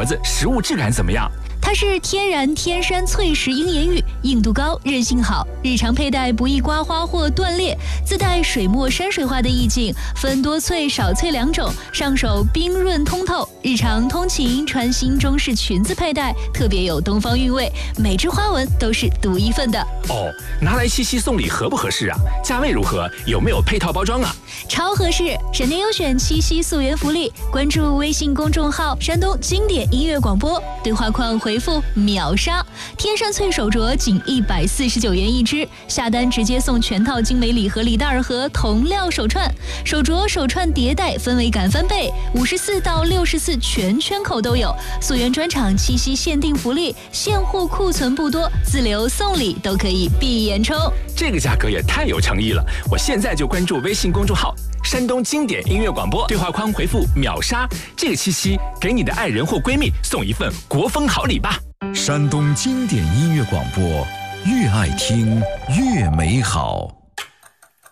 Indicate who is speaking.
Speaker 1: 镯子实物质感怎么样？
Speaker 2: 它是天然天山翠石鹰眼玉，硬度高，韧性好，日常佩戴不易刮花或断裂，自带水墨山水画的意境，分多翠、少翠两种，上手冰润通透，日常通勤穿新中式裙子佩戴，特别有东方韵味，每只花纹都是独一份的。
Speaker 1: 哦，拿来七夕送礼合不合适啊？价位如何？有没有配套包装啊？
Speaker 2: 超合适！闪电优选七夕溯源福利，关注微信公众号山东经典音乐广播，对话框回复秒杀，天山翠手镯仅149元一只，下单直接送全套精美礼盒礼袋和铜料手串，手镯手串叠戴氛围感翻倍，54到64全圈口都有，溯源专场七夕限定福利，现货库存不多，自留送礼都可以闭眼抽。
Speaker 1: 这个价格也太有诚意了，我现在就关注微信公众号山东经典音乐广播，对话框回复秒杀，这个七夕给你的爱人或闺蜜送一份国风好礼吧。
Speaker 3: 山东经典音乐广播，越爱听越美好。